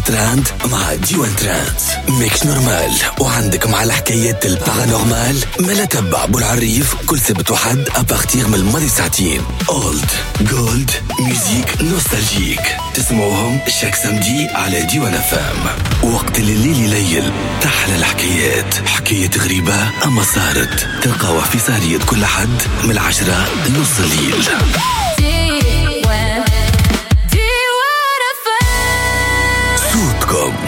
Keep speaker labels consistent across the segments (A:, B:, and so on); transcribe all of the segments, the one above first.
A: تراند مع ديوان تراند ميكس نورمال. وعندك مع الحكايات البارانورمال ملا تبع بالعريف كل سبت وحد أبارتيغ من الماضي ساعتين. أولد جولد ميوزيك نوستالجيك تسمعوهم شاك سمدي على ديوان فام. وقت الليل يليل تحلى الحكايات، حكاية غريبة أما صارت تلقاوها في سهرية كل حد من 10 نص الليل. صوتكم.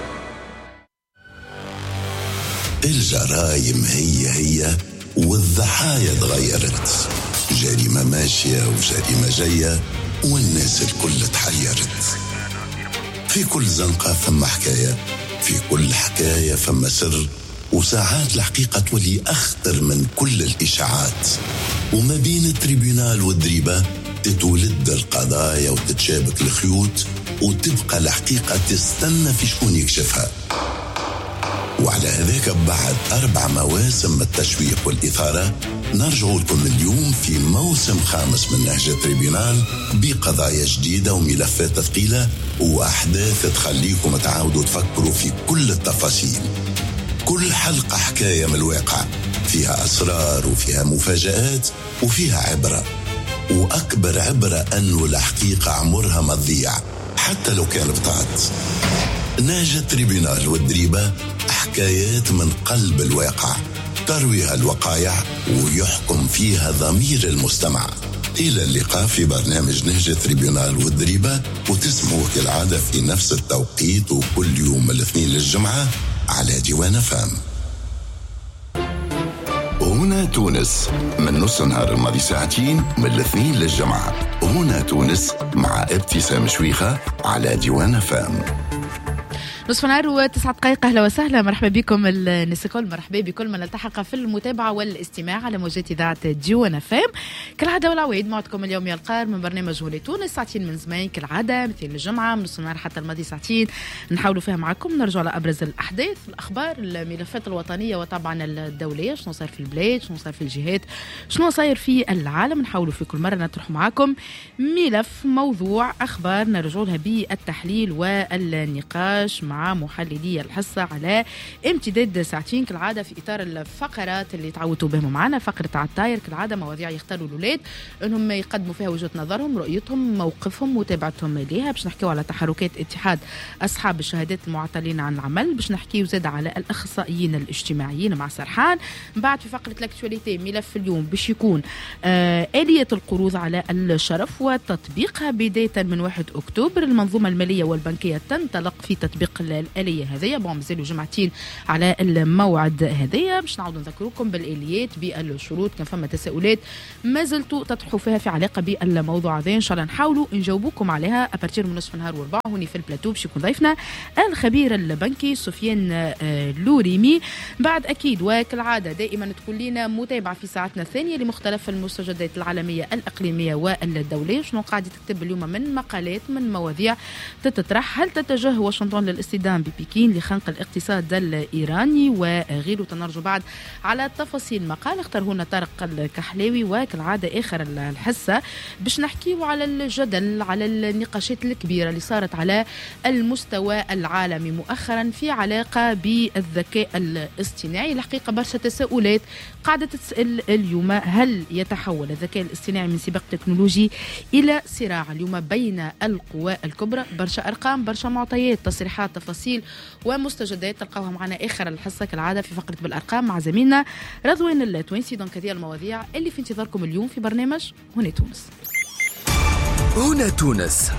B: الجرايم هي والضحايا تغيرت، جريمة ماشية وجريمة جاية والناس الكل تحيرت. في كل زنقة فما حكاية، في كل حكاية فما سر، وساعات الحقيقة تولي أخطر من كل الإشاعات. وما بين التريبيونال والدريبة تتولد القضايا وتتشابك الخيوط، وتبقى الحقيقة تستنى في شكون يكشفها. وعلى هذاك بعد 4 مواسم من التشويق والإثارة نرجع لكم اليوم في موسم 5 من نهج التريبيونال بقضايا جديدة وملفات ثقيلة وأحداث تخليكم تعاودوا تفكروا في كل التفاصيل. كل حلقة حكاية من الواقع، فيها أسرار وفيها مفاجآت وفيها عبرة. وأكبر عبرة أنه الحقيقة عمرها ما تضيع حتى لو كان بطاط. نهج التريبيونال والدريبة حكايات من قلب الواقع ترويها الوقائع ويحكم فيها ضمير المستمع. إلى اللقاء في برنامج نهج التريبيونال والدريبة، وتسمعوا كالعادة في نفس التوقيت وكل يوم من الاثنين للجمعة على ديوان فام. هنا تونس من نص نهار الماضي ساعتين من الاثنين للجمعة. هنا تونس مع ابتسام شويخة على ديوان فام.
C: نصف نهار و9 دقائق. أهلا وسهلا، مرحبا بكم الناس الكل، مرحبا بكل من التحق في المتابعة والاستماع على موجات إذاعة ديوان فام. كالعادة والعويد معكم اليوم يا القار من برنامج هنا تونس، ساعتين من زمان كالعادة مثل الجمعة من نصف النهار حتى الماضي ساعتين نحاولوا فيها معكم نرجع على أبرز الأحداث، الأخبار، الملفات الوطنية وطبعا الدولية، شنو صاير في البلاد، شنو صاير في الجهات، شنو صاير في العالم. نحاولوا في كل مرة نطرح معكم ملف، موضوع، أخبار نرجع لها بالتحليل والنقاش مع محللي الحصة على امتداد ساعتين كالعادة في إطار الفقرات اللي تعودوا بهم معنا. فقرة عالطاير كالعادة مواضيع يختاروا الأولاد أنهم يقدموا فيها وجهة نظرهم، رؤيتهم، موقفهم، متابعتهم ليها. باش نحكيو على تحركات اتحاد أصحاب الشهادات المعطلين عن العمل، باش نحكيو زاد على الأخصائيين الاجتماعيين مع سرحان. بعد في فقرة لاكتواليتي ملف اليوم باش يكون آلية القروض على الشرف وتطبيقها بداية من 1 أكتوبر. المنظومة المالية والبنكية تنطلق في تطبيق الآلية هذه. مازالوا جمعتين على الموعد هذايا. باش نعاودوا نذكركم بالآليات بالشروط. كان فما تساؤلات ما زلتوا تطرحوا فيها في علاقة بالموضوع هذا، إن شاء الله نحاولوا نجاوبوكم عليها أبارتير من نصف النهار و4 هوني في البلاتو. باش يكون ضيفنا الخبير البنكي سفيان لوريمي. بعد أكيد وكالعادة دائما تكون لنا متابعة في ساعتنا الثانية لمختلف المستجدات العالمية الإقليمية والدولية. شنو قاعد تكتب اليوم من مقالات، من مواضيع تتطرح. هل تتجه واشنطن للاصطدام ببكين لخنق الاقتصاد الإيراني وغيره؟ تنرجو بعد على تفاصيل مقال اختاره لنا طارق الكحلاوي. وكالعادة آخر الحصة باش نحكيو على الجدل، على النقاشات الكبيرة اللي صارت على المستوى العالمي مؤخرا في علاقة بالذكاء الاصطناعي. الحقيقة برشا تساؤلات قاعدة تسأل اليوم، هل يتحول الذكاء الاصطناعي من سباق تكنولوجي إلى صراع اليوم بين القوى الكبرى؟ برشا أرقام، برشا معطيات، تصريحات، تفاصيل ومستجدات تلقاوها معنا آخر الحصة كالعادة في فقرة بالأرقام مع زميلنا رضوان التوينسي. دونك هذه المواضيع اللي في انتظاركم اليوم في برنامج هنا تونس.
A: هنا تونس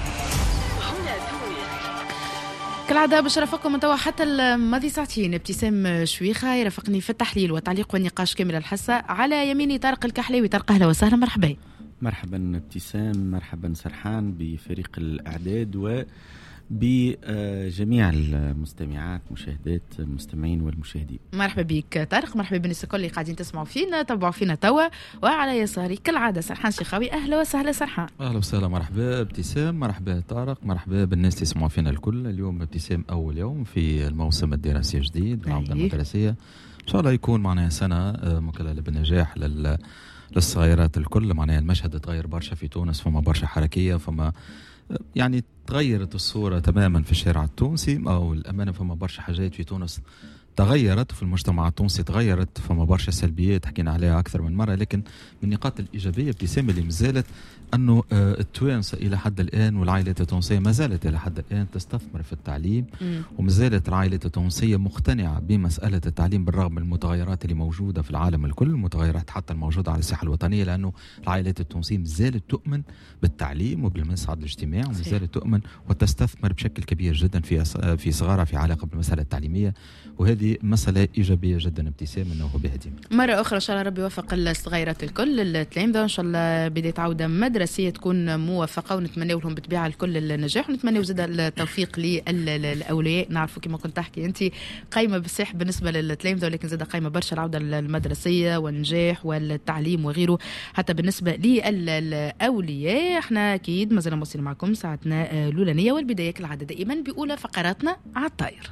C: كالعادة باش رافقكم توا حتى الماضي ساعتين ابتسام شويخة يرافقني في التحليل والتعليق والنقاش كامل الحصة. على يميني طارق الكحلاوي. طارق أهلا وسهلا، مرحبا.
D: مرحبا ابتسام، مرحبا سرحان بفريق الإعداد و بجميع المستمعات، مشاهدات المستمعين والمشاهدين.
C: مرحبا بك طارق، مرحبا بالناس الكل اللي قاعدين تسمعوا فينا تابعوا فينا توا. وعلى يساري كالعادة سرحان شيخاوي. أهلا وسهلا سرحان.
E: أهلا وسهلا، مرحبا ابتسام، مرحبا طارق، مرحبا بالناس اللي يسمعوا فينا الكل. اليوم ابتسام أول يوم في الموسم الدراسي الجديد والعودة المدرسية، إن شاء الله يكون معناها سنة مكللة بالنجاح للصغيرات الكل. معناها المشهد تغير برشا في تونس، فما برشا حركية، فما يعني تغيرت الصورة تماما في الشارع التونسي، أو الأمانة فما برشا حاجات في تونس تغيرت، في المجتمع التونسي تغيرت، فما برشا سلبيات حكينا عليها أكثر من مرة، لكن من النقاط الإيجابية ابتسام اللي مازالت أنه التوانسة إلى حد الآن والعائلات التونسية ما زالت إلى حد الآن تستثمر في التعليم، وما زالت العائلات التونسية مقتنعة بمسألة التعليم بالرغم من المتغيرات اللي موجودة في العالم الكل، المتغيرات حتى الموجودة على الساحة الوطنية، لأنه العائلات التونسية ما زالت تؤمن بالتعليم وبالمسعى الاجتماعي، وما زالت تؤمن وتستثمر بشكل كبير جدا في صغارها في علاقة بالمسألة التعليمية، وهذه مسألة إيجابية جدا ابتسام أنه بها ديما.
C: مرة أخرى إن شاء الله ربي يوفق الصغيرات الكل التلامذة، إن شاء الله بداية عودة مدرسية تكون موفقة، ونتمنى لهم بالطبيعة الكل النجاح، ونتمنى زاد التوفيق للأولياء. نعرفوا كما كنت تحكي أنت قايمة بالصح بالنسبة للتلامذة، ولكن زاد قايمة برشا العودة المدرسية والنجاح والتعليم وغيره. حتى بالنسبة للأولياء احنا أكيد مازلنا موصلين معكم ساعتنا الأولانية، والبداية كالعادة دائما بأولى فقراتنا عالطاير.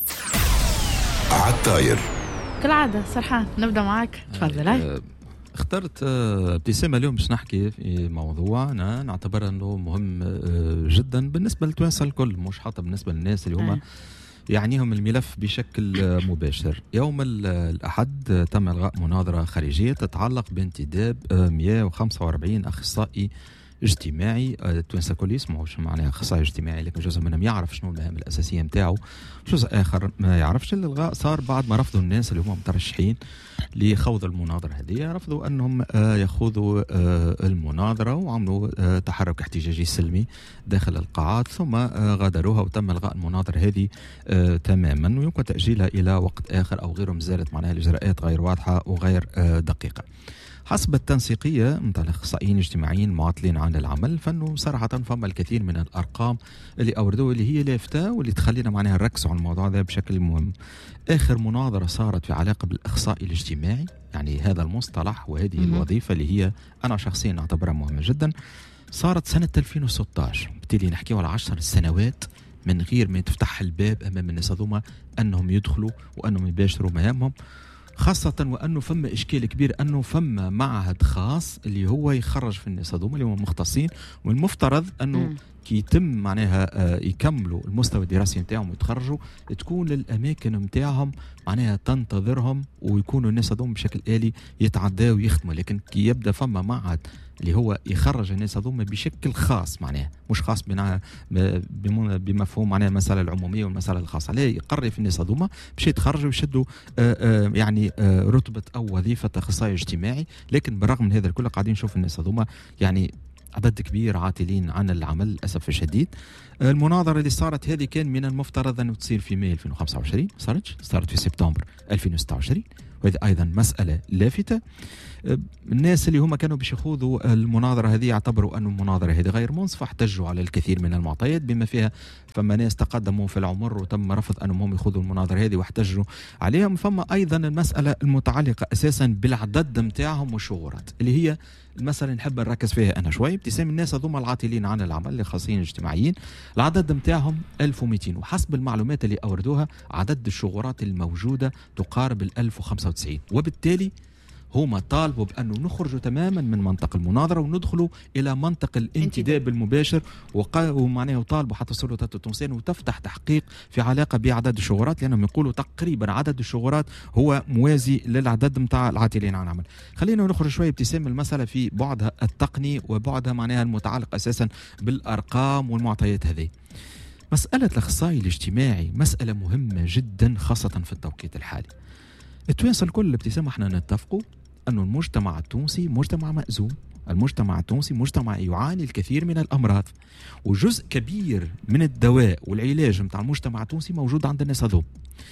B: عالطاير
C: كالعادة سرحان نبدأ معك، تفضل.
E: اخترت ابتسامة اليوم باش نحكي في موضوع أنا نعتبر أنه مهم جدا بالنسبة للتوانسة الكل، مش حتى بالنسبة للناس اللي هما يعنيهم الملف بشكل مباشر. يوم الأحد تم إلغاء مناظرة خارجية تتعلق بانتداب 145 أخصائي اجتماعي. التوانسة الكل يسمعوا شو معناها اخصائي اجتماعي، لكن جزء منهم يعرف شنو المهام الاساسيه نتاعو، جزء اخر ما يعرفش. الالغاء صار بعد ما رفضوا الناس اللي هم مترشحين لخوض المناظره هذه، رفضوا انهم يخوضوا المناظره، وعملوا تحرك احتجاجي سلمي داخل القاعات، ثم غادروها وتم الغاء المناظره هذه تماما، ويمكن تاجيلها الى وقت اخر او غيره. مازالت معناها الاجراءات غير واضحه وغير دقيقه. حسب التنسيقية متاع الأخصائيين الاجتماعيين المعطلين عن العمل، فإنه صراحة فما الكثير من الأرقام اللي أوردوها اللي هي لافتة واللي تخلينا معناها نركزوا على الموضوع ده بشكل مهم. آخر مناظرة صارت في علاقة بالأخصائي الاجتماعي، يعني هذا المصطلح وهذه الوظيفة اللي هي أنا شخصيا أعتبرها مهمة جدا، صارت سنة 2016. بالتالي نحكيوا على 10 سنوات من غير ما تفتح الباب أمام الناس هذوما أنهم يدخلوا وأنهم يباشروا مهامهم، خاصة وأنه فما إشكال كبير أنه فما معهد خاص اللي هو يخرج في الناس هذوما اللي هم مختصين، والمفترض أنه كي يتم معناها يكملوا المستوى الدراسي نتاعهم ويتخرجوا تكون الأماكن نتاعهم معناها تنتظرهم، ويكونوا الناس هذوما بشكل آلي يتعداوا ويخدموا. لكن كي يبدأ فما معهد اللي هو يخرج الناس هذوما بشكل خاص، معناها مش خاص بمفهوم معناها المسألة العمومية والمسألة الخاصة، لا يقرر في الناس هذوما باش يتخرجوا ويشدوا يعني رتبة أو وظيفة أخصائي اجتماعي. لكن بالرغم من هذا الكل قاعدين نشوف الناس هذوما يعني عدد كبير عاطلين عن العمل للأسف الشديد. المناظرة اللي صارت هذه كان من المفترض أن تصير في ماي 2025، صارت في سبتمبر 2026، وهذه أيضا مسألة لافتة. الناس اللي هم كانوا باش يخوضوا المناظرة هذه يعتبروا أن المناظرة هذه غير منصفة، احتجوا على الكثير من المعطيات بما فيها فما ناس تقدموا في العمر وتم رفض أنهم هم يخوضوا المناظرة هذه واحتجوا عليهم. فما أيضا المسألة المتعلقة أساسا بالعدد متاعهم والشغورات اللي هي المسألة نحب نركز فيها أنا شوي. ابتسام الناس هذوما العاطلين عن العمل الخاصين الاجتماعيين العدد متاعهم 1200، وحسب المعلومات اللي أوردوها عدد الشغورات الموجودة تقارب 1095، وبالتالي هما طالبوا بأنه نخرجوا تماما من منطقة المناظرة وندخلوا إلى منطقة الانتداب المباشر، ومعناه طالبوا حتى السلطات التونسية وتفتح تحقيق في علاقة بعدد الشغورات، لأنهم يقولوا تقريبا عدد الشغورات هو موازي للعدد متاع العاطلين عن العمل. خلينا نخرج شوية ابتسام المسألة في بعدها التقني وبعدها معناها المتعلق أساسا بالأرقام والمعطيات هذه. مسألة الأخصائي الاجتماعي مسألة مهمة جدا خاصة في التوقيت الحالي. التوانسة الكل ابتسام احنا نتفقوا أن المجتمع التونسي مجتمع مأزوم، المجتمع التونسي مجتمع يعاني الكثير من الأمراض، وجزء كبير من الدواء والعلاج متاع المجتمع التونسي موجود عند الناس هذوم.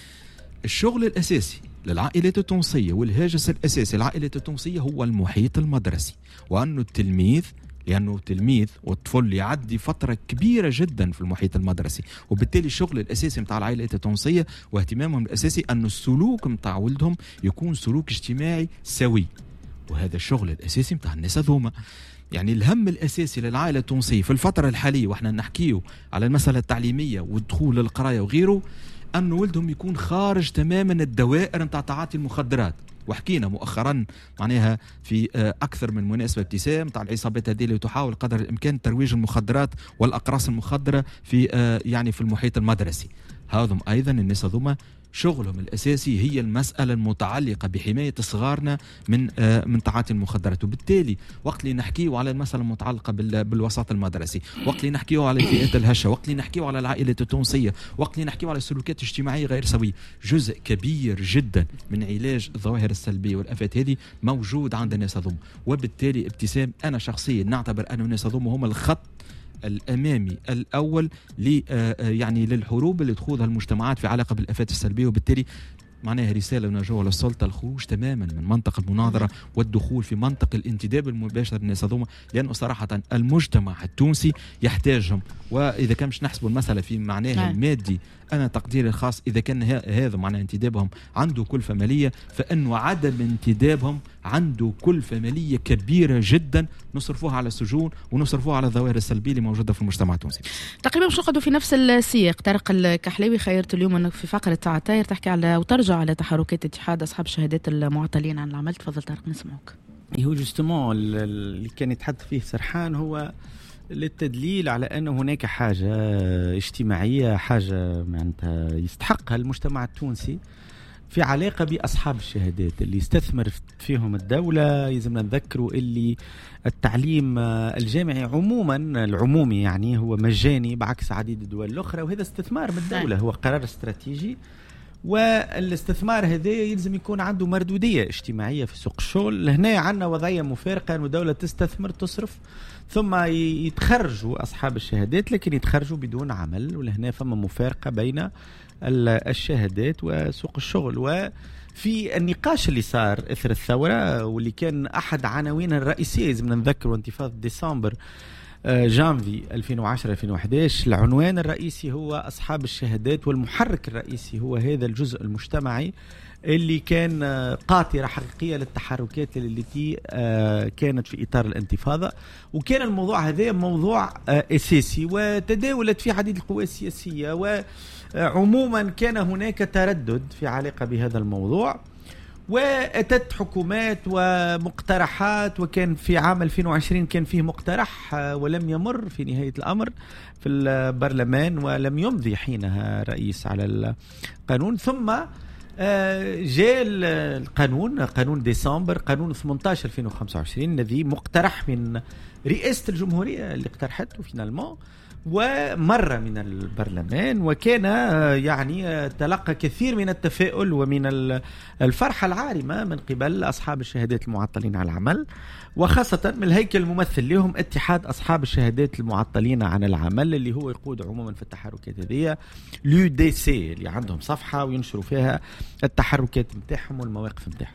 E: الشغل الأساسي للعائلات التونسية والهاجس الأساسي للعائلات التونسية هو المحيط المدرسي، وأنه التلميذ لأنه تلميذ والطفل يعدي فترة كبيرة جدا في المحيط المدرسي، وبالتالي الشغل الأساسي متاع العائلات التونسية واهتمامهم الأساسي أن السلوك متاع ولدهم يكون سلوك اجتماعي سوي، وهذا الشغل الأساسي متاع الناس هذوما. يعني الهم الأساسي للعائلة التونسية في الفترة الحالية وإحنا نحكيه على المسألة التعليمية والدخول للقراية وغيره، أن ولدهم يكون خارج تماما الدوائر متاع تعاطي المخدرات، وحكينا مؤخرا معناها في أكثر من مناسبة ابتسام تاع العصابات هذه اللي تحاول قدر الإمكان ترويج المخدرات والأقراص المخدرة في يعني في المحيط المدرسي. هذم أيضا الناس هذوما شغلهم الأساسي هي المسألة المتعلقة بحماية صغارنا من تعاطي المخدرات. وبالتالي وقت اللي نحكيه على المسألة المتعلقة بالوسط المدرسي، وقت اللي نحكيه على الفئات الهشة، وقت اللي نحكيه على العائلات التونسية، وقت اللي نحكيه على السلوكات الاجتماعية غير سوية، جزء كبير جدا من علاج الظواهر السلبية والآفات هذه موجود عند الناس هذوما. وبالتالي ابتسام أنا شخصيا نعتبر أن الناس هذوما هم الخط الأمامي الأول يعني للحروب اللي تخوضها المجتمعات في علاقة بالآفات السلبية. وبالتالي معناها رسالة ونجوة للسلطة الخروج تماما من منطقة المناظرة والدخول في منطقة الانتداب المباشر للناس هذوما، لأنه صراحة المجتمع التونسي يحتاجهم. وإذا كان مش نحسبوا المسألة في معناها المادي، أنا تقديري الخاص إذا كان هذا معناه انتدابهم عنده كلفة مالية، فإنه عدم انتدابهم عنده كلفة مالية كبيرة جدا نصرفوها على السجون ونصرفوها على الظواهر السلبية اللي موجودة في المجتمع التونسي.
C: تقريبا مش نقعدوا في نفس السياق. طارق الكحلاوي خيرت اليوم أنك في فقرة ساعة طاير تحكي على وترجع على تحركات اتحاد أصحاب الشهادات المعطلين عن العمل. تفضل طارق نسمعك.
D: هو جستمون اللي كان يتحدث فيه سرحان هو للتدليل على أن هناك حاجة اجتماعية، حاجة معناتها يستحقها المجتمع التونسي في علاقة بأصحاب الشهادات اللي يستثمر فيهم الدولة. يلزمنا نذكروا اللي التعليم الجامعي عموما العمومي يعني هو مجاني بعكس عديد الدول الأخرى، وهذا استثمار من الدولة، هو قرار استراتيجي. والاستثمار هذا يلزم يكون عنده مردودية اجتماعية في سوق الشغل. هنا عندنا وضعية مفارقة أن الدولة تستثمر تصرف ثم يتخرجوا أصحاب الشهادات لكن يتخرجوا بدون عمل، ولهنا فما مفارقة بين الشهادات وسوق الشغل. وفي النقاش اللي صار إثر الثورة واللي كان أحد عناوين الرئيسية لازم نذكر انتفاضة ديسمبر جانفي 2010-2011، العنوان الرئيسي هو أصحاب الشهادات، والمحرك الرئيسي هو هذا الجزء المجتمعي اللي كان قاطرة حقيقية للتحركات التي كانت في إطار الانتفاضة. وكان الموضوع هذا موضوع أساسي وتداولت فيه عديد القوى السياسية، وعموما كان هناك تردد في علاقة بهذا الموضوع، وأتت حكومات ومقترحات. وكان في عام 2020 كان فيه مقترح ولم يمر في نهاية الأمر في البرلمان ولم يمضي حينها رئيس على القانون. ثم جاء القانون، قانون ديسمبر، قانون 18 2025 الذي مقترح من رئاسة الجمهورية اللي اقترحته فينالمون ومر من البرلمان، وكان يعني تلقى كثير من التفاؤل ومن الفرحة العارمة من قبل أصحاب الشهادات المعطلين عن العمل، وخاصة من الهيكل الممثل لهم اتحاد أصحاب الشهادات المعطلين عن العمل اللي هو يقود عموما في التحركات هذه l'UDC اللي عندهم صفحة وينشروا فيها التحركات متاعهم والمواقف متاعهم.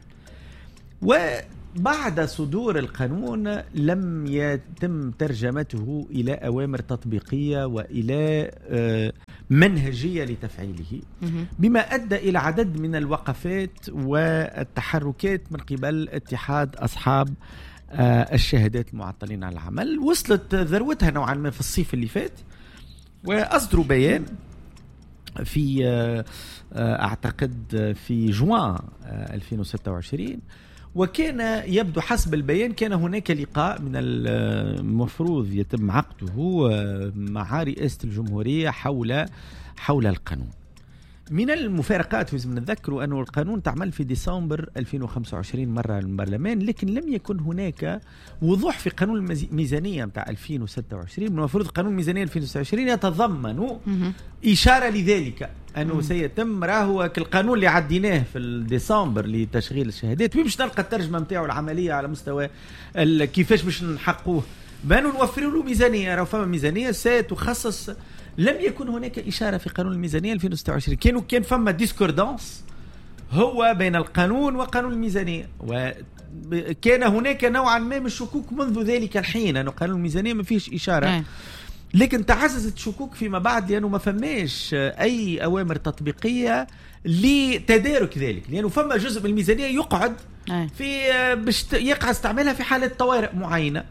D: وبعد صدور القانون لم يتم ترجمته إلى أوامر تطبيقية وإلى منهجية لتفعيله، بما أدى إلى عدد من الوقفات والتحركات من قبل اتحاد أصحاب الشهادات المعطلين عن العمل. وصلت ذروتها نوعا ما في الصيف اللي فات، وأصدروا بيان في أعتقد في جوان 2026. وكان يبدو حسب البيان كان هناك لقاء من المفروض يتم عقده مع رئاسة الجمهورية حول القانون. من المفارقات لازم نذكروا أنه القانون تعمل في ديسمبر 2025 مرة البرلمان، لكن لم يكن هناك وضوح في قانون الميزانية متاع 2026. من المفروض قانون الميزانية 2026 يتضمن إشارة لذلك أنه سيتم راهو القانون اللي عديناه في ديسمبر لتشغيل الشهادات ومش نلقى الترجمة متاعه العملية على مستوى كيفاش باش نحقوه، بانوا نوفروا له ميزانية. راهو فما ميزانية ستخصص. لم يكن هناك إشارة في قانون الميزانية 2026. كان فما ديسكوردانس هو بين القانون وقانون الميزانية، وكان هناك نوعا ما من الشكوك منذ ذلك الحين أنه قانون الميزانية ما فيش إشارة. لكن تعززت شكوك فيما بعد لأنه ما فماش أي أوامر تطبيقية لتدارك ذلك، لأنه فما جزء من الميزانية يقعد في يقع استعمالها في حالة طوارئ معينة.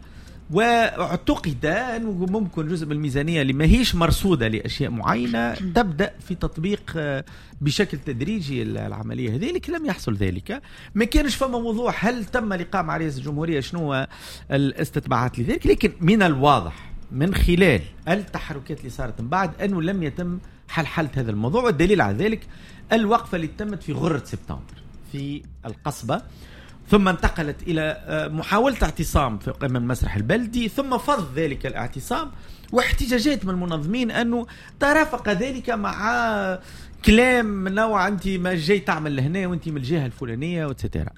D: واعتقد أنه ممكن جزء من الميزانية اللي ما هيش مرصودة لأشياء معينة تبدأ في تطبيق بشكل تدريجي العملية هذه، لكن لم يحصل ذلك. ما كانش فما موضوع هل تم لقاء مع رئيس الجمهورية شنو الاستتباعات لذلك، لكن من الواضح من خلال التحركات اللي صارت من بعد أنه لم يتم حل هذا الموضوع. والدليل على ذلك الوقفة اللي تمت في غرة سبتمبر في القصبة، ثم انتقلت إلى محاولة اعتصام في قمة المسرح البلدي، ثم فض ذلك الاعتصام واحتجاجات من المنظمين أنه ترافق ذلك مع كلام من نوع أنت ما جاي تعمل لهنا وأنت من الجهة الفلانية وتسترى.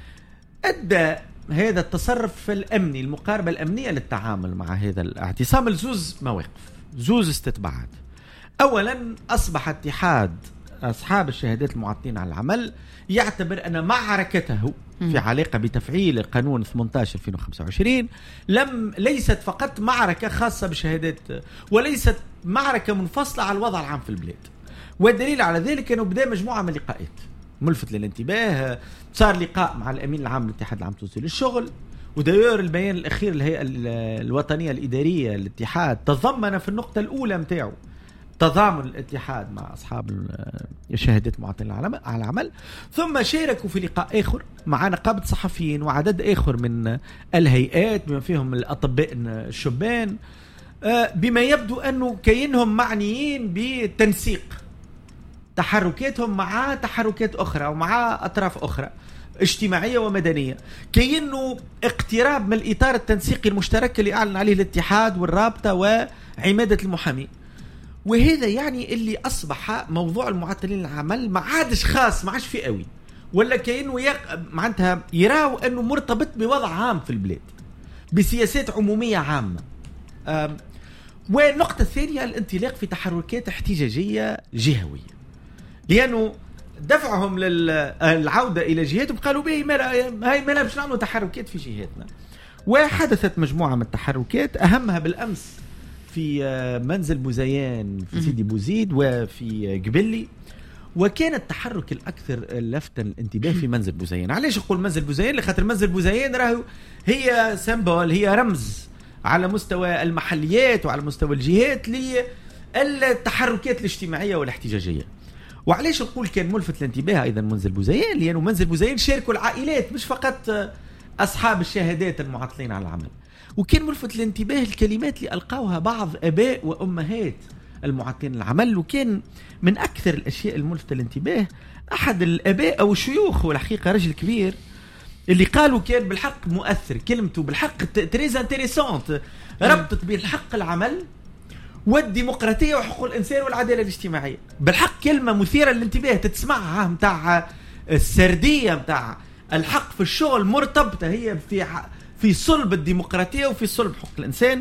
D: أدى هذا التصرف الأمني المقاربة الأمنية للتعامل مع هذا الاعتصام لزوز مواقف، زوز استتباعات. أولا أصبح اتحاد أصحاب الشهادات المعطين على العمل يعتبر أن معركته في علاقة بتفعيل القانون 18/2025 ليست فقط معركة خاصة بشهادات، وليست معركة منفصلة على الوضع العام في البلاد. والدليل على ذلك أنه بدأ مجموعة من اللقاءات ملفت للانتباه. صار لقاء مع الأمين العام للاتحاد العام التونسي للشغل، وداير البيان الأخير الهيئة الوطنية الإدارية للاتحاد تضمن في النقطة الأولى متاعه تضامن الاتحاد مع أصحاب الشهادات المعطين على العمل. ثم شاركوا في لقاء آخر مع نقابة الصحفيين وعدد آخر من الهيئات بما فيهم الأطباء الشبان، بما يبدو أنه كأنهم معنيين بتنسيق تحركاتهم مع تحركات أخرى ومع أطراف أخرى اجتماعية ومدنية، كأنه اقتراب من الإطار التنسيقي المشترك اللي أعلن عليه الاتحاد والرابطة وعمادة المحامي. وهذا يعني اللي أصبح موضوع المعطلين العمل ما عادش خاص، ما عادش فئوي، ولا كأنه معناتها يراو أنه مرتبط بوضع عام في البلاد بسياسات عمومية عامة. والنقطة الثانية الانطلاق في تحركات احتجاجية جهوية، لأنه دفعهم للعودة إلى جهاتهم قالوا به هاي ما باش نعملوا تحركات في جهاتنا. وحدثت مجموعة من التحركات أهمها بالأمس في منزل بوزيان في سيدي بوزيد وفي قبلي، وكان التحرك الأكثر لفتا الانتباه في منزل بوزيان. علاش أقول منزل بوزيان؟ لخاطر منزل بوزيان راهو هي سيمبول، هي رمز على مستوى المحليات وعلى مستوى الجهات للتحركات الاجتماعية والاحتجاجية. وعلاش نقول كان ملفت الانتباه أيضا منزل بوزيان؟ لأنه منزل بوزيان شاركوا العائلات مش فقط أصحاب الشهادات المعطلين على العمل. وكان ملفت الانتباه الكلمات اللي ألقاوها بعض أباء وأمهات المعطلين العمل. وكان من أكثر الأشياء الملفتة الانتباه أحد الأباء أو الشيوخ، والحقيقة رجل كبير، اللي قالوا كان بالحق مؤثر، كلمته بالحق تريز انتريسانت، ربطت بين حق العمل والديمقراطية وحقوق الإنسان والعدالة الاجتماعية. بالحق كلمة مثيرة للانتباه تتسمعها، متاع السردية متاع الحق في الشغل مرتبطة هي في صلب الديمقراطية وفي صلب حقوق الإنسان.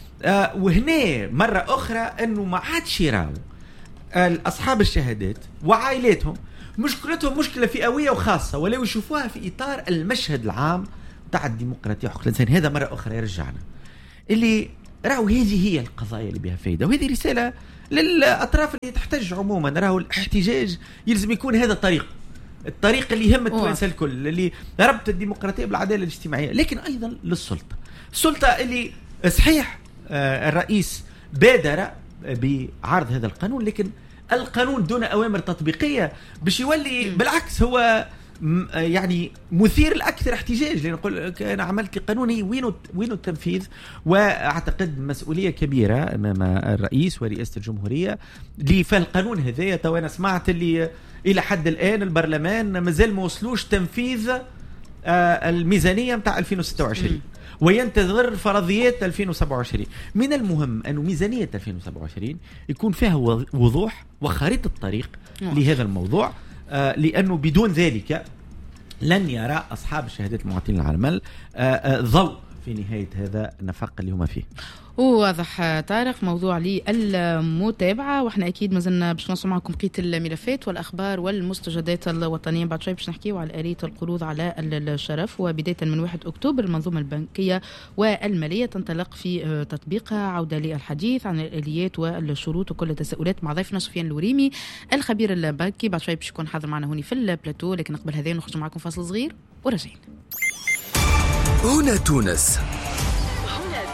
D: وهنا مرة أخرى أنه ما عادش يراو أصحاب الشهادات وعائلاتهم مشكلتهم مشكلة فئوية وخاصة، ولا يشوفوها في إطار المشهد العام تاع الديمقراطية وحقوق الإنسان. هذا مرة أخرى يرجعنا اللي راهو هذه هي القضايا اللي بها فايدة، وهذه رسالة للأطراف اللي تحتج عموما. راهو الاحتجاج يلزم يكون هذا الطريق اللي يهم التوانسة الكل، اللي ربط الديمقراطية بالعدالة الاجتماعية، لكن أيضا السلطة اللي صحيح الرئيس بادر بعرض هذا القانون، لكن القانون دون أوامر تطبيقية باش يولي بالعكس هو يعني مثير الأكثر احتجاج. لأن نقول أنا عملت قانوني وينو التنفيذ؟ وأعتقد مسؤولية كبيرة أمام الرئيس ورئاسة الجمهورية لفالقانون هذا. وأنا سمعت اللي إلى حد الآن البرلمان مازال ما وصلوش تنفيذ الميزانية متاع 2026 وينتظر فرضيات 2027. من المهم أن ميزانية 2027 يكون فيها وضوح وخريطة طريق لهذا الموضوع، لأنه بدون ذلك لن يرى أصحاب الشهادات المعطين العمل ضوء في نهاية هذا النفق اللي هم فيه.
C: واضح طارق، موضوع لي المتابعة، واحنا اكيد مازلنا باش نوصل معكم بقية الملفات والاخبار والمستجدات الوطنية. بعد شوي باش نحكيو على آلية القروض على الشرف، وبداية من 1 أكتوبر المنظومة البنكية والمالية تنطلق في تطبيقها. عودة للحديث عن الآليات والشروط وكل التساؤلات مع ضيفنا سفيان الوريمي الخبير البنكي. بعد شوي باش يكون حاضر معنا هوني في البلاتو، لكن قبل هذا نخرج معكم فاصل صغير وراجعين.
A: هنا تونس.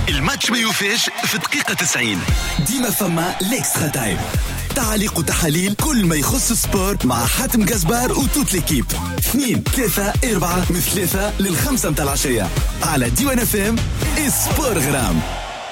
A: الماتش ما يوفاش في دقيقة 90. ديما فما ليكسترا تايم، تعليق وتحاليل كل ما يخص السبور مع حاتم جزبار وتوت ليكيب. 2 3 4 من 3 لل5 متاع العشية على ديوان اف ام. سبور غرام.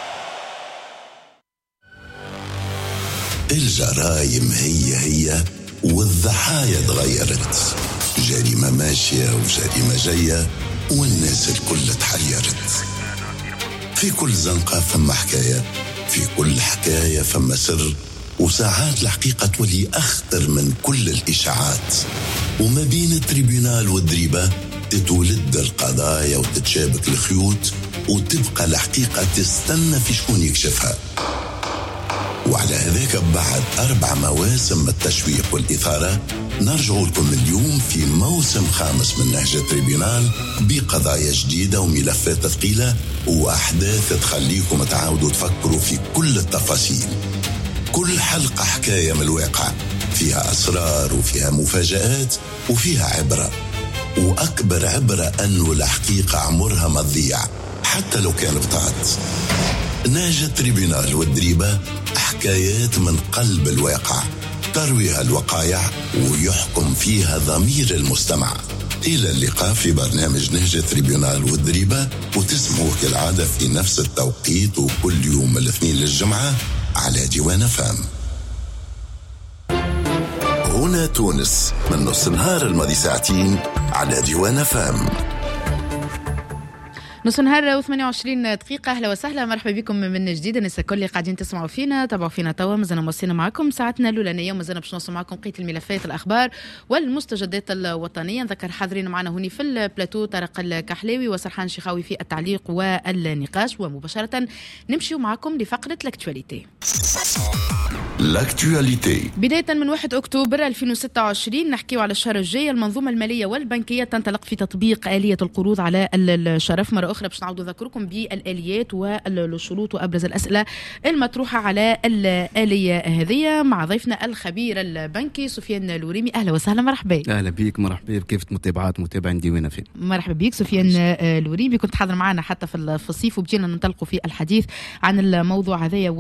B: الجرايم هي والضحايا تغيرت، جريمة ماشية وجريمة جاية والناس الكل تحيرت. في كل زنقة فما حكاية، في كل حكاية فما سر، وساعات الحقيقة تولي أخطر من كل الإشاعات. وما بين التريبيونال والدريبة تتولد القضايا وتتشابك الخيوط، وتبقى الحقيقة تستنى في شكون يكشفها. وعلى هذاك بعد 4 مواسم من التشويق والإثارة نرجع لكم اليوم في موسم 5 من نهج التريبيونال بقضايا جديدة وملفات ثقيلة وأحداث تخليكم تعاودوا تفكروا في كل التفاصيل. كل حلقة حكاية من الواقع، فيها أسرار وفيها مفاجآت وفيها عبرة. وأكبر عبرة أنه الحقيقة عمرها ما تضيع حتى لو كان بطاط. نهج التريبيونال والدريبة حكايات من قلب الواقع ترويها الوقائع ويحكم فيها ضمير المستمع. إلى اللقاء في برنامج نهج التريبيونال والدريبة، وتسمعوه كالعادة في نفس التوقيت وكل يوم من الاثنين للجمعة على ديوان فام. هنا تونس من نص النهار الماضي ساعتين على ديوان فام.
C: نص نهار و28 دقيقة. أهلا وسهلا، مرحبا بكم من جديد. الناس الكل اللي قاعدين تسمعوا فينا تابعوا فينا توا، مازلنا موصلين معكم ساعتنا الأولانية، ومازلنا باش نوصل معكم بقية الملفات الأخبار والمستجدات الوطنية. نذكر حاضرين معنا هوني في البلاتو طارق الكحلاوي وسرحان شيخاوي في التعليق والنقاش، ومباشرة نمشيو معكم لفقرة لاكتواليتي.
B: لاكتواليتي
C: بداية من 1 أكتوبر 2026 نحكيو على الشهر الجاي. المنظومة المالية والبنكية تنطلق في تطبيق آلية القروض على الشرف. مرة أخرى باش نعاودوا نذكركم بالآليات والشروط وأبرز الأسئلة المطروحة على الآلية هذه مع ضيفنا الخبير البنكي سفيان الوريمي. أهلا وسهلا، مرحبا.
F: أهلا بك، مرحبا. كيف متابعين ديوان فين؟
C: مرحبا بك سفيان الوريمي. كنت حاضر معنا حتى في الصيف وبجينا ننطلقوا في الحديث عن الموضوع هذايا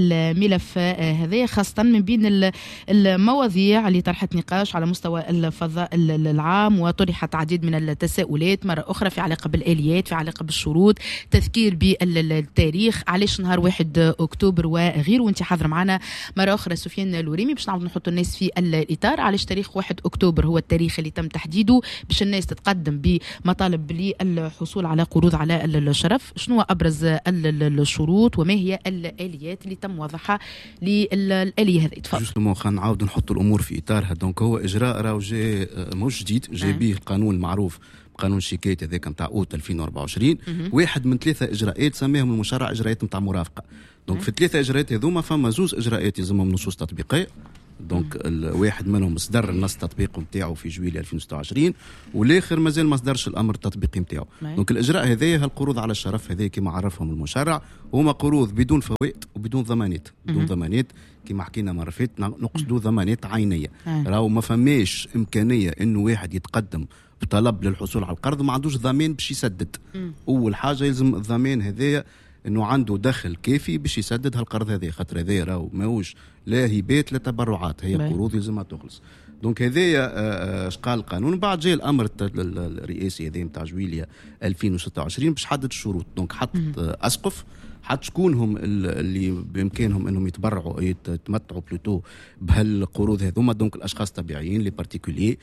C: والملف هذايا، خاصة من بين المواضيع اللي طرحت نقاش على مستوى الفضاء العام، وطرحت عديد من التساؤلات مرة أخرى في علاقة بالآليات، في علاقة بالشروط، تذكير بالتاريخ، علاش نهار 1 أكتوبر وغيره. وانت حاضر معنا مرة أخرى سفيان الوريمي باش نعاود نحط الناس في الإطار. علاش تاريخ 1 أكتوبر هو التاريخ اللي تم تحديده باش الناس تتقدم بمطالب للحصول على قروض على الشرف؟ شنو أبرز الشروط وما هي الآليات اللي تم وضعها للآلية هذه؟ تفضل.
F: جوستومون خلينا نعاود نحط الأمور في إطارها. دونك هو إجراء راهو جاي مش جديد، جاي به القانون المعروف قانون شيكات هذاك نتاع اوت 2024. واحد من 3 اجراءات سماهم المشرع اجراءات نتاع مرافقه. دونك في 3 اجراءات هذوما فما 2 اجراءات يلزمهم نصوص تطبيقيه. دونك واحد منهم اصدر النص التطبيقي نتاعو في جويلية 2026، والاخر مازال ما اصدرش الامر التطبيقي نتاعو. دونك الاجراء هذايا القروض على الشرف هذايا كما عرفهم المشرع هما قروض بدون فوائد وبدون ضمانات. بدون ضمانات كما حكينا مرة فاتت نقصدوا ضمانات عينيه. راهو ما فماش امكانيه انه واحد يتقدم بطلب للحصول على القرض ما عندوش ضمان باش يسدد. اول حاجه يلزم الضمان هذايا انه عنده دخل كافي باش يسدد هالقرض هذا، خاطر هذايا راهو ماهوش لا هبات لا تبرعات، هي قروض يلزمها تخلص. دونك هذايا اش قال القانون. بعد جاء الامر الرئاسي هذا نتاع جويلية 2026 باش حدد الشروط. دونك حط اسقف، حتى شكون هم اللي بامكانهم انهم يتمتعوا بلوتو بهالقروض هذوما. دونك الاشخاص الطبيعيين لي بارتيكولي،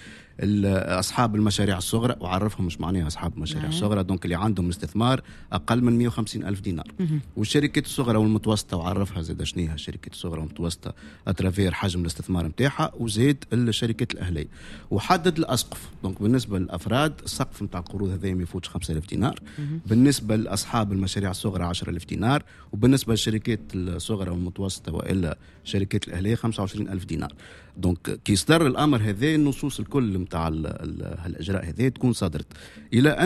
F: اصحاب المشاريع الصغرى، وعرفهم مش معناها اصحاب المشاريع الصغرى، دونك اللي عندهم استثمار اقل من 150,000 دينار. والشركات الصغرى والمتوسطه، وعرفها زاد شنيها الشركات الصغرى والمتوسطه اترافير حجم الاستثمار نتاعها، وزاد الشركات الاهليه. وحدد الاسقف. دونك بالنسبه للافراد السقف نتاع القروض هذا ما يفوتش 5,000 دينار، بالنسبه لاصحاب المشاريع الصغرى 10,000 دينار، وبالنسبه للشركات الصغرى والمتوسطه والا شركات الاهليه 25,000 دينار. دونك كي صدر الامر هذا النصوص الكل نتاع الاجراء هذا تكون صدرت، الى انه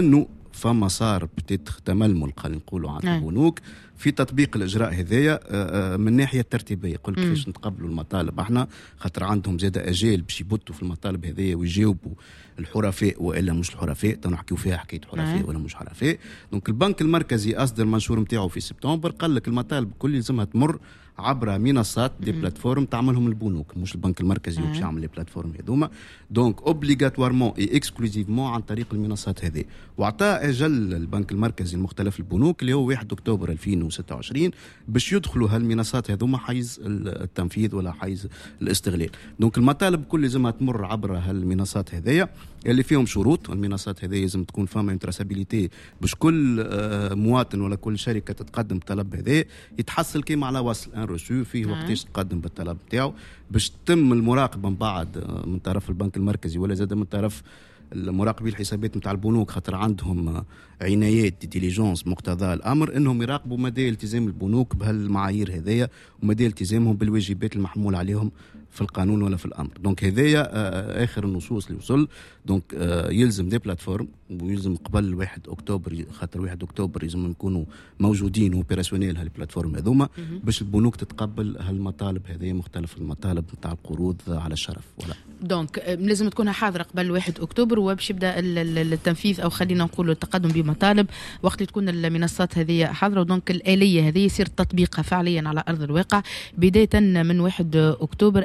F: فما صار بتيتخ تململ خلينا نقولوا عند البنوك في تطبيق الاجراء هذايا من الناحيه الترتيبيه. يقول كيفاش نتقبلوا المطالب احنا خاطر عندهم زاد اجال باش يبطوا في المطالب هذيا ويجاوبوا الحرفاء والا مش الحرفاء، تنحكيو فيها حكايه حرفاء ولا مش حرفاء. دونك البنك المركزي اصدر المنشور نتاعو في سبتمبر، قال لك المطالب الكل لازمها تمر عبر منصات دي بلاتفورم تعملهم البنوك، مش البنك المركزي باش يعمل لي بلاتفورم هذوما. دونك اوبليغاتوارمون اي اكسكلوزيفمون عن طريق المنصات هذه. واعطى اجل البنك المركزي المختلف البنوك اللي هو 1 اكتوبر 2026 باش يدخلوا هالمنصات هذوما حيز التنفيذ ولا حيز الاستغلال. دونك المطالب كل لازمها تمر عبر هالمنصات هذيا اللي فيهم شروط. المنصات هذه لازم تكون فما تراسابيليتي باش كل مواطن ولا كل شركه تتقدم بالطلب هذا يتحصل كيما على وصل ان رسو فيه وقتاش تقدم بالطلب نتاعو باش تتم المراقبه من بعد من طرف البنك المركزي ولا زاد من طرف المراقبين الحسابات نتاع البنوك، خاطر عندهم عنايات ديليجونس مقتضى الامر انهم يراقبوا مدى التزام البنوك بهالمعايير هذيا ومدى التزامهم بالواجبات المحمول عليهم في القانون ولا في الامر. دونك هذايا اخر النصوص اللي وصل. دونك يلزم دي بلاتفورم ويلزم قبل 1 اكتوبر، خاطر 1 اكتوبر لازم نكونوا موجودين اوبيراسيونيل هالبلاتفورم هذوما باش البنوك تتقبل هالمطالب هذه مختلف المطالب نتاع القروض على الشرف. ولا
C: دونك لازم تكون حاضره قبل 1 اكتوبر وباش يبدا التنفيذ او خلينا نقولوا التقدم بمطالب وقت اللي تكون المنصات هذه حاضره. ودونك الاليه هذه يصير تطبيقها فعليا على ارض الواقع بدايه من 1 اكتوبر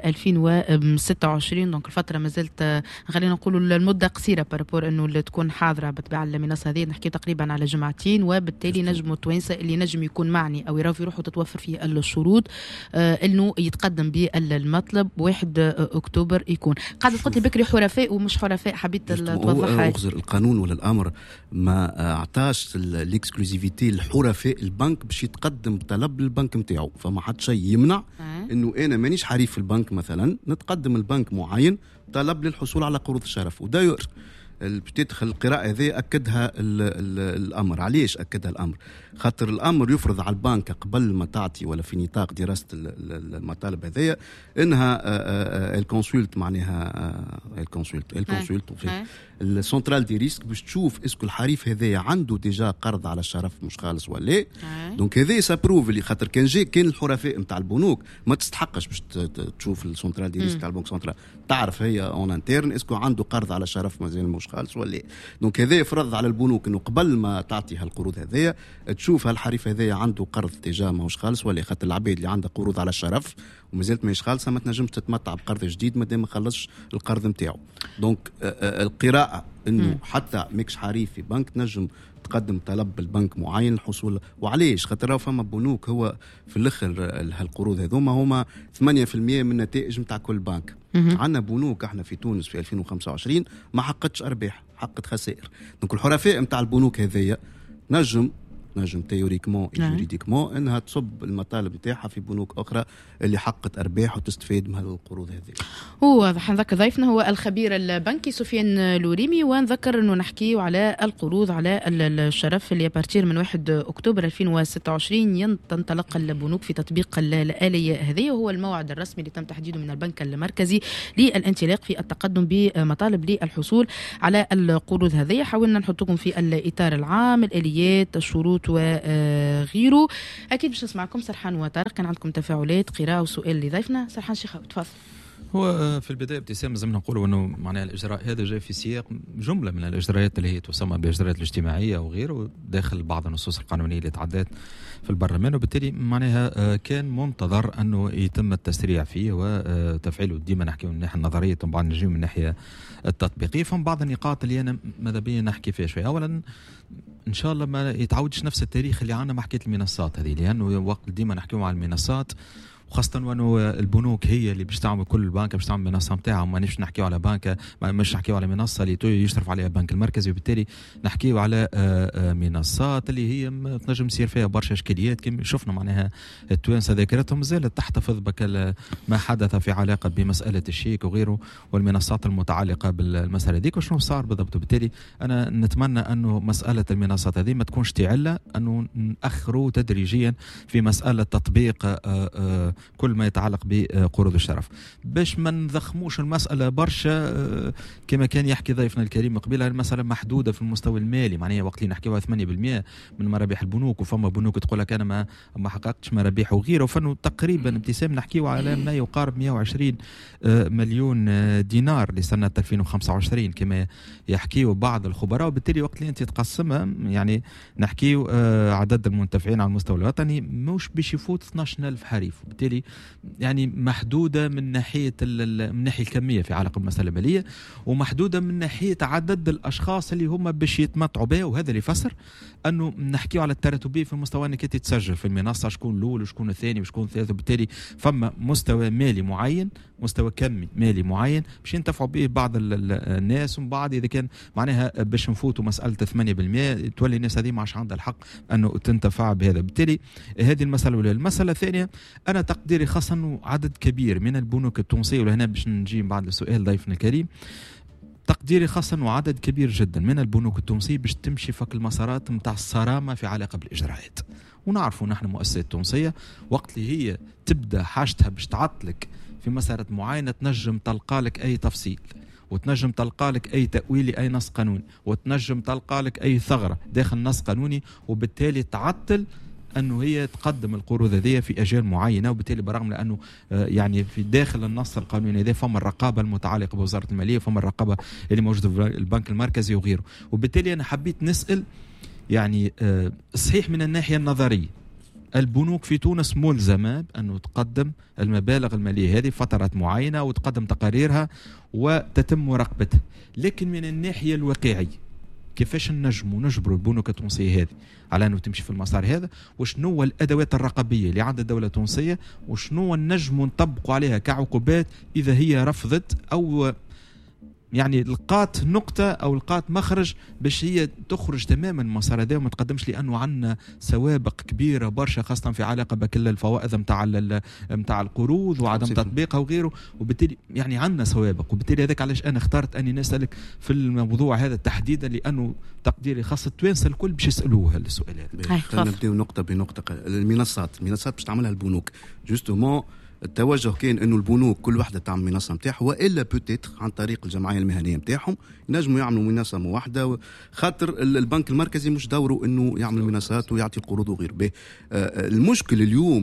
C: 2026. دونك الفتره ما زالت خلينا نقولوا المده قصيره بارابور انه اللي تكون حاضره بتبع المنصه هذه، نحكي تقريبا على جمعتين. وبالتالي نجموا التوانسه اللي نجم يكون معني او يروحوا تتوفر فيه الشروط انه يتقدم بالمطلب 1 اكتوبر يكون. قاعده قلت لي بكري حرفاء ومش حرفاء، حبيت توضحها.
F: القانون ولا الامر ما اعطاش الاكسكلوزيفيتي للحرفاء البنك باش يتقدم طلب للبنك نتاعو، فما حد شيء يمنع انه انا مانيش حريف في البنك مثلا نتقدم البنك معين طلب للحصول على قروض الشرف. وداير بتدخل القراءة هذه أكدها الأمر. علاش أكدها الأمر؟ خاطر الأمر يفرض على البنك قبل ما تعطي ولا في نطاق دراسة المطالب هذه إنها الكونسولت معناها الكونسولت السنترال دي ريسك باش تشوف اسكو الحريف هذايا عنده ديجا قرض على الشرف مش خالص ولا. دونك هذا سابروف اللي خاطر كان الحرفاء نتاع البنوك ما تستحقش باش تشوف السنترال دي ريسك تاع البنك سنترال تعرف هي اون انترن اسكو عنده قرض على الشرف مازال مش خالص ولا. دونك هذا يفرض على البنوك انه قبل ما تعطي هالقروض هذايا تشوف هالحريف هذايا عنده قرض تجاه ماهوش خالص ولا. خاطر العباد اللي عندها قروض على الشرف ومازالت ماهيش خالصه ما تنجمش تتمتع بقرض جديد مادام ما خلصش القرض نتاعو. دونك القراءه انه حتى ماكش حريف في بنك تنجم تقدم طلب بالبنك معين الحصول. وعليش؟ خاطر فما بنوك هو في الاخر هالقروض هذوما هما 8% من النتائج نتاع كل بنك. عندنا بنوك احنا في تونس في 2025 ما حققتش ارباح، حققت خسائر. دونك الحرفاء نتاع البنوك هذيا نجم تيوريكمون جوريديكمون انها تصب المطالب نتاعها في بنوك اخرى اللي حققت ارباح وتستفيد من القروض هذه.
C: واضح. نذكر ضيفنا هو الخبير البنكي سفيان لوريمي، ونذكر انه نحكيو على القروض على الشرف اللي بارتير من 1 اكتوبر 2026 تنطلق البنوك في تطبيق الآلية هذه، وهو الموعد الرسمي اللي تم تحديده من البنك المركزي للانطلاق في التقدم بمطالب للحصول على القروض هذه. حاولنا نحطكم في الإطار العام، الآليات، الشروط وغيره. أكيد باش نسمعكم سرحان وطارق، كان عندكم تفاعلات قراءة وسؤال لضيفنا. سرحان شيخاوي تفضل.
E: هو في البداية ابتسام لازم نقولوا أنه معناها الإجراء هذا جاي في سياق جملة من الإجراءات اللي هي تسمى بالإجراءات الاجتماعية وغيره داخل بعض النصوص القانونية اللي تعدت في البرلمان، وبالتالي معناها كان منتظر أنه يتم التسريع فيه وتفعيله. ديما نحكي من الناحية النظرية طبعا نجي من الناحية التطبيقية. فهم بعض النقاط اللي أنا ماذا بيا نحكي فيها شوية. أولا إن شاء الله ما يتعودش نفس التاريخ اللي عنا مع حكاية المنصات هذه، لأنه وقت ديما نحكيو على المنصات وخاصة وانه البنوك هي اللي باش تعمل كل بنكة باش تعمل منصة نتاعها، ما نمش نحكيو على بنكة، ما مش نحكيو على منصة اللي يشرف عليها البنك المركزي، وبالتالي نحكيو على منصات اللي هي تنجم يصير فيها برشا اشكاليات كما شفنا معناها التوانسة ذاكرتهم زالت تحتفظ بك ما حدث في علاقة بمسألة الشيك وغيره والمنصات المتعلقة بالمسألة ديك وشنو صار بالضبط. وبالتالي أنا نتمنى أنه مسألة المنصات هذه ما تكونش تعلة، أنه نأخروا تدريجيا في مسألة تطبيق كل ما يتعلق بقروض الشرف. باش ما نضخموش المسألة برشا كما كان يحكي ضيفنا الكريم قبيله، المسألة محدودة في المستوى المالي، معناها وقت اللي نحكيوها 8% من مرابح البنوك، وفما بنوك تقول لك أنا ما حققتش مرابح وغيره، وفنو تقريبا ابتسام نحكيو على ما يقارب 120 مليون دينار لسنة 2025 كما يحكيوا بعض الخبراء. وبالتالي وقت اللي أنت تقسمها يعني نحكيو عدد المنتفعين على المستوى الوطني مش باش يفوت 12,000 حريف، وبالتالي يعني محدودة من ناحية الكمية في علاقة بالمسألة المالية، ومحدودة من ناحية عدد الأشخاص اللي هم باش يتمتعوا بها. وهذا اللي يفسر أنه نحكيو على التراتبية في المستوى أنك تتسجل في المنصة شكون الأول وشكون الثاني وشكون الثالث، وبالتالي فما مستوى مالي معين، مستوى كمي مالي معين باش ينتفعوا به بعض الناس، ومن بعد إذا كان معناها باش نفوتوا مسألة 8% تولي الناس هذه ما عادش عندها الحق أنه تنتفع بهذا. بالتالي هذه المسألة الأولى. المسألة الثانية أنا تقديري خاصة أنه عدد كبير من البنوك التونسية، ولهنا باش نجي بعد السؤال ضيفنا الكريم، تقديري خاصة وعدد كبير جدا من البنوك التونسية باش تمشي فك المسارات متاع الصرامة في علاقة بالإجراءات. ونعرفوا نحن مؤسسات تونسية وقت اللي هي تبدأ حاجتها باش تعطلك في مسارات معينة تنجم تلقالك أي تفصيل، وتنجم تلقالك أي تأويل لأي نص قانوني، وتنجم تلقالك أي ثغرة داخل نص قانوني، وبالتالي تعطل أنه هي تقدم القروض هذه في أجال معينة. وبالتالي برغم لأنه يعني في داخل النص القانوني هذا فما الرقابة المتعلقة بوزارة المالية، فما الرقابة اللي موجودة في البنك المركزي وغيره. وبالتالي أنا حبيت نسأل يعني صحيح من الناحية النظرية البنوك في تونس ملزمة بأنه تقدم المبالغ المالية هذه فترات معينة وتقدم تقاريرها وتتم مراقبتها، لكن من الناحية الواقعية كيفاش نجبروا البنوك التونسية هذه على أنه تمشي في المسار هذا، وشنو الأدوات الرقابية اللي عند الدولة التونسية، وشنو نجموا نطبقوا عليها كعقوبات إذا هي رفضت أو يعني لقات نقطة أو لقات مخرج باش هي تخرج تماما من المسار هذا وما تقدمش، لأنه عندنا سوابق كبيرة برشا خاصة في علاقة بكل الفوائد متاع القروض وعدم تطبيقها وغيره. وبالتالي يعني عندنا سوابق، وبالتالي هذاك علاش أنا اخترت أني نسألك في الموضوع هذا تحديدا، لأنه تقديري خاصة التوانسة الكل باش يسألوها السؤال هذا.
F: خلينا نبداو نقطة بنقطة. المنصات باش تعملها البنوك جوستومون التوجه كان انه البنوك كل واحده تعمل منصه نتاعها، والا بوتيتر عن طريق الجمعيه المهنيه نتاعهم ينجموا يعملوا منصه واحده، خاطر البنك المركزي مش دوره انه يعمل منصات ويعطي قروض وغير به. المشكل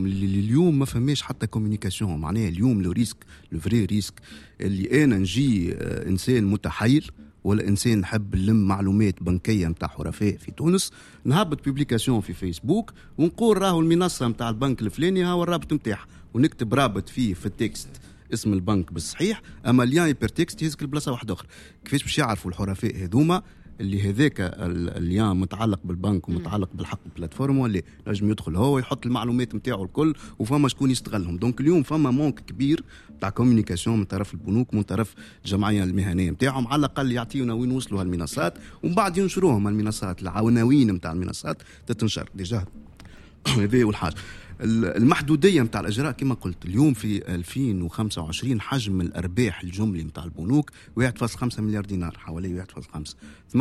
F: اليوم ما فماش حتى كوميونيكاسيون، معناها اليوم لو فري ريسك اللي انا نجي انسان متحيل ولا انسان نحب نلم معلومات بنكيه نتاع حرفاء في تونس، نهبط بوبليكاسيون في فيسبوك ونقول راهو المنصه نتاع البنك الفلاني ها الرابط نتاعها، ونكتب رابط فيه في التكست اسم البنك بالصحيح، اما اليان هيبر تكست يهزك البلاصه واحده اخرى. كيفاش باش يعرفوا الحرفاء هذوما اللي هذاك اليان متعلق بالبنك ومتعلق بالحق البلاتفورم، ولا نجم يدخل هو يحط المعلومات نتاعو الكل وفما شكون يستغلهم. دونك اليوم فما مونك كبير تاع كوميونيكاسيون من طرف البنوك ومن طرف الجمعيه المهنيه نتاعهم، على الاقل يعطيونا وين وصلوا هالمنصات ومن بعد ينشروهم المنصات، العناوين نتاع المنصات تتنشر ديجا. هذه اول حاجه. المحدوديه نتاع الاجراء كما قلت، اليوم في 2025 حجم الارباح الجملي نتاع البنوك 1.5 مليار دينار، حوالي 1.5،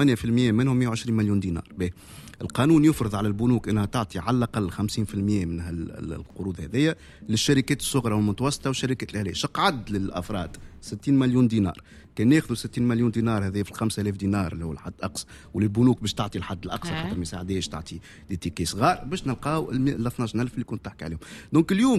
F: 8% منهم 120 مليون دينار. القانون يفرض على البنوك انها تعطي على الاقل 50% من القروض هذه للشركات الصغرى والمتوسطه والشركات الاهليه. شقعد للافراد 60 مليون دينار، كان ياخذوا 60 مليون دينار هذه في 5000 دينار اللي هو الحد الاقصى، وللبنوك باش تعطي الحد الاقصى خاطر ما يساعدهاش تعطي دي تيكي صغار، باش نلقاو ال 12000 اللي كنت تحكي عليهم. دونك اليوم